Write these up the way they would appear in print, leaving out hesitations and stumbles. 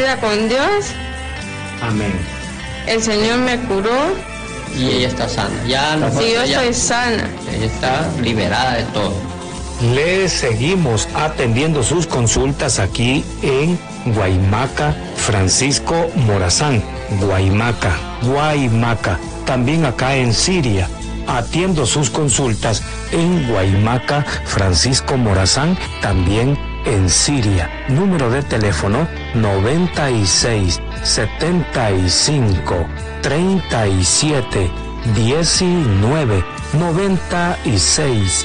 agradecida con Dios. Amén. El Señor me curó. Y ella está sana. Sí, yo estoy sana. Ella está liberada de todo. Le seguimos atendiendo sus consultas aquí en Guaymaca, Francisco Morazán. Guaymaca. También acá en Siria. Atiendo sus consultas en Guaymaca, Francisco Morazán, también en Siria. Número de teléfono 96 75 37 19 96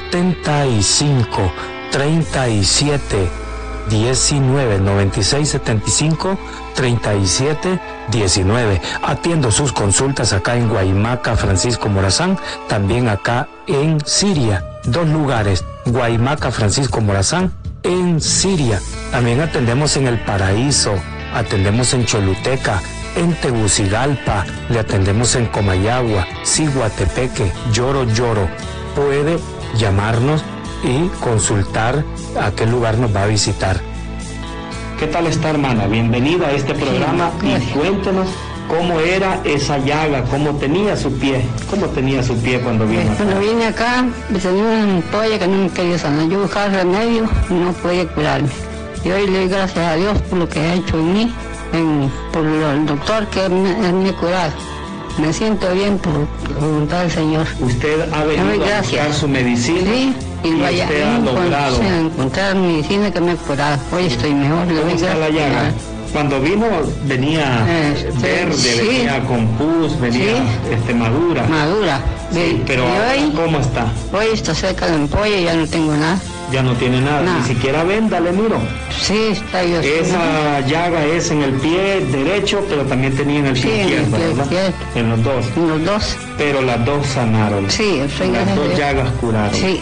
75 37 19 96 75 37 19. Atiendo sus consultas acá en Guaymaca, Francisco Morazán, también acá en Siria. 2 lugares, Guaymaca, Francisco Morazán, en Siria. También atendemos en El Paraíso, atendemos en Choluteca, en Tegucigalpa, le atendemos en Comayagua, Ciguatepeque, Lloro. Puede llamarnos y consultar a qué lugar nos va a visitar. ¿Qué tal está, hermana? Bienvenida a este programa y cuéntenos cómo era esa llaga, cómo tenía su pie cuando vino acá. Cuando vine acá, me tenía una ampolla que no me quería sanar. Yo buscaba remedio y no podía curarme. Y hoy le doy gracias a Dios por lo que ha hecho en mí, por el doctor que me ha curado. Me siento bien por la voluntad del Señor. Usted ha venido a buscar su medicina. Sí, y usted ha logrado encontrar medicina que me ha curado. Hoy estoy mejor. ¿Cómo está la llaga? Cuando venía verde, sí. venía con pus, venía madura. Madura. Sí, pero hoy, ¿cómo está? Hoy está seca la ampolla y ya no tengo nada. Ya no tiene nada, ni siquiera venda, le miro. Sí, está yo. Esa llaga es en el pie derecho, pero también tenía en el pie izquierdo, ¿verdad? En los dos. En los dos. Pero las dos sanaron. Sí, las dos llagas curaron. Sí.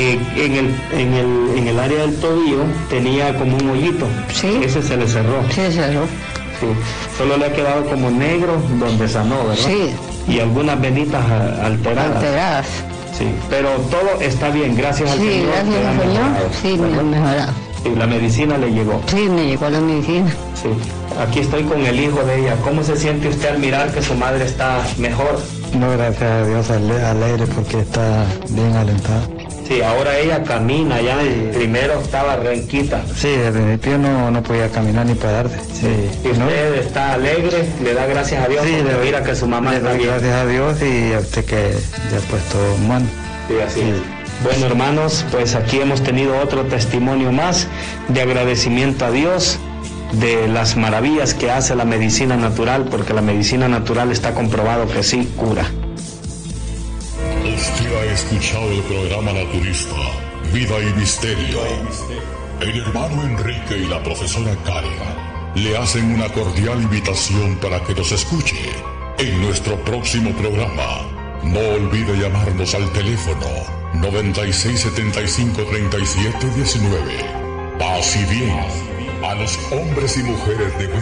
En el área del tobillo tenía como un hoyito. Sí. Ese se le cerró. Sí, se cerró. Sí. Solo le ha quedado como negro donde sanó, ¿verdad? Sí. Y algunas venitas alteradas. Sí, pero todo está bien, gracias al Señor. Sí, gracias al Señor, sí, me ha mejorado. Sí, la medicina le llegó. Sí, me llegó la medicina. Sí, aquí estoy con el hijo de ella. ¿Cómo se siente usted al mirar que su madre está mejor? No, gracias a Dios, alegre porque está bien alentada. Sí, ahora ella camina, ya primero estaba renquita. Sí, desde el principio no podía caminar ni pararse. Sí. Y usted está alegre, le da gracias a Dios porque mira que su mamá está bien. Gracias a Dios y a usted que ya ha puesto mano. Sí, así es. Bueno, hermanos, pues aquí hemos tenido otro testimonio más de agradecimiento a Dios, de las maravillas que hace la medicina natural, porque la medicina natural está comprobado que sí cura. Usted ha escuchado el programa naturista Vida y Misterio. El hermano Enrique y la profesora Karen le hacen una cordial invitación para que nos escuche en nuestro próximo programa. No olvide llamarnos al teléfono 9675 3719. Paz y bien a los hombres y mujeres de